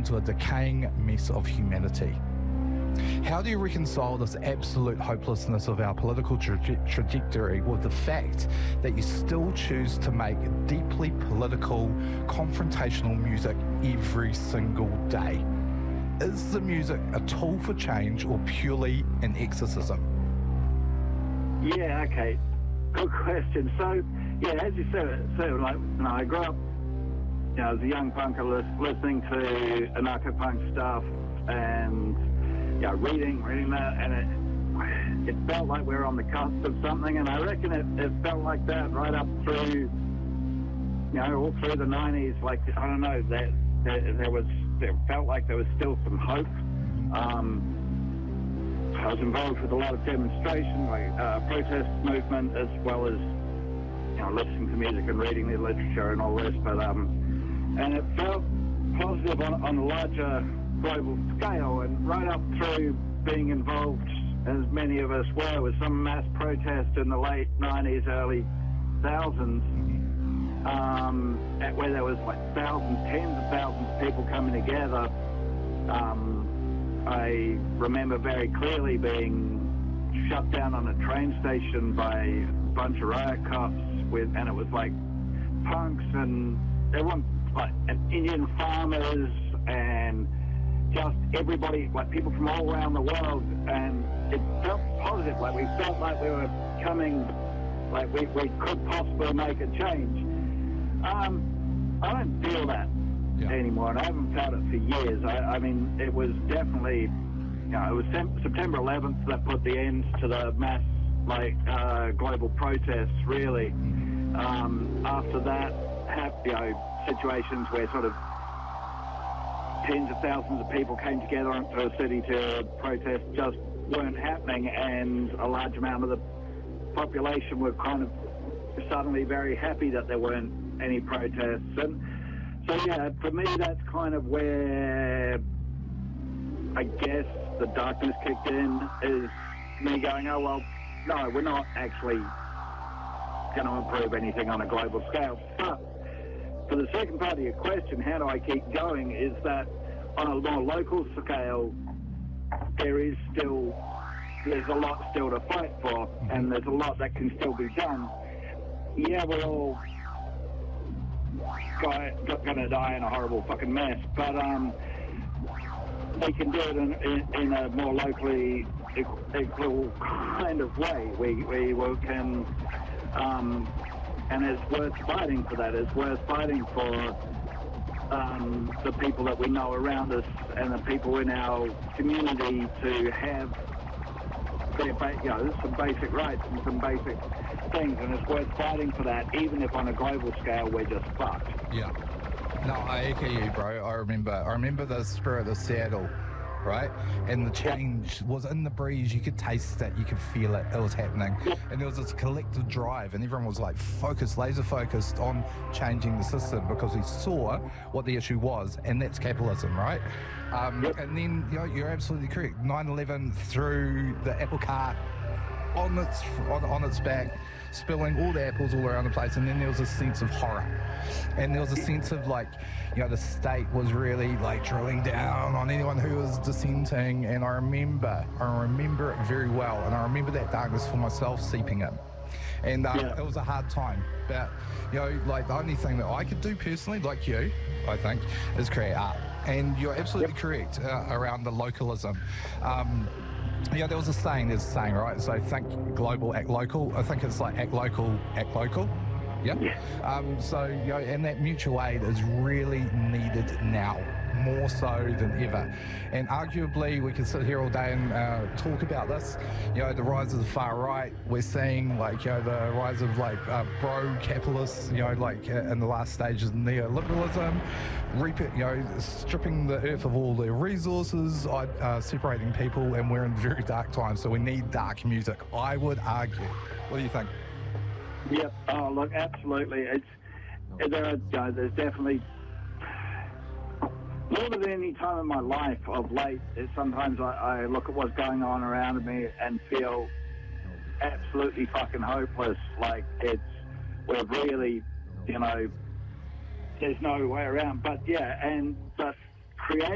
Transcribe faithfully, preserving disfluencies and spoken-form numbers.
into a decaying mess of humanity. How do you reconcile this absolute hopelessness of our political traje- trajectory with the fact that you still choose to make deeply political, confrontational music every single day? Is the music a tool for change or purely an exorcism? Yeah, okay. Good question. So, yeah, as you said, so like, you know, I grew up, you know, as a young punker lis- listening to anarcho-punk stuff and, you know, reading, reading that, and it, it felt like we were on the cusp of something, and I reckon it, it felt like that right up through, you know, all through the nineties. Like, I don't know, that there, there was, it felt like there was still some hope. Um, I was involved with a lot of demonstration, like uh, protest movement, as well as, you know, listening to music and reading the literature and all this. But um, and it felt positive on, on a larger global scale, and right up through being involved, as many of us were, with some mass protest in the late nineties, early thousands, um, at where there was like thousands, tens of thousands of people coming together. Um, I remember very clearly being shut down on a train station by a bunch of riot cops with, and it was like punks and everyone, like, and Indian farmers and just everybody, like people from all around the world, and it felt positive, like we felt like we were coming, like we, we could possibly make a change. Um, I don't feel that. Yeah. Anymore, and I haven't felt it for years. I, I mean, it was definitely, you know, it was sem- September eleventh that put the end to the mass, like, uh, global protests, really. Um, after that, have, you know, situations where sort of tens of thousands of people came together into a city to protest just weren't happening, and a large amount of the population were kind of suddenly very happy that there weren't any protests. And so, yeah, for me, that's kind of where I guess the darkness kicked in, is me going, oh, well, no, we're not actually going to improve anything on a global scale. But for the second part of your question, how do I keep going, is that on a more local scale, there is still, there's a lot still to fight for, and there's a lot that can still be done. Yeah, we're all going to die in a horrible fucking mess, but um, we can do it in, in, in a more locally equal kind of way. We we will, can, um, and it's worth fighting for that. It's worth fighting for um, the people that we know around us and the people in our community to have their, you know, some basic rights and some basic things, and it's worth fighting for that, even if on a global scale we're just fucked. Yeah. No, I echo you, bro. I remember. I remember the spirit of Seattle, right? And the change was in the breeze. You could taste it. You could feel it. It was happening. And there was this collective drive, and everyone was like focused, laser focused on changing the system, because we saw what the issue was, and that's capitalism, right? Um, yep. And then, you know, you're absolutely correct. nine eleven threw the apple cart on its on, on its back, spilling all the apples all around the place, and then there was a sense of horror, and there was a sense of, like, you know, the state was really like drilling down on anyone who was dissenting. And I remember I remember it very well, and I remember that darkness for myself seeping in, and um, yeah. It was a hard time, but, you know, like, the only thing that I could do personally, like you, I think, is create art. And you're absolutely yep. correct uh, around the localism. um Yeah, there was a saying, there's a saying, right? So think global, act local. I think it's like act local, act local. Yep. Yeah. Um, so, you know, and that mutual aid is really needed now, more so than ever. And arguably, we could sit here all day and uh, talk about this. You know, the rise of the far right. We're seeing, like, you know, the rise of, like, uh, bro-capitalists, you know, like, uh, in the last stages of neoliberalism, reap it, you know, stripping the earth of all their resources, uh, separating people, and we're in very dark times, so we need dark music, I would argue. What do you think? Yep. Oh, look, absolutely. It's there are, you know, there's definitely, more than any time in my life of late, is sometimes I, I look at what's going on around me and feel absolutely fucking hopeless. Like, it's, we're really, you know, there's no way around. But yeah, and but create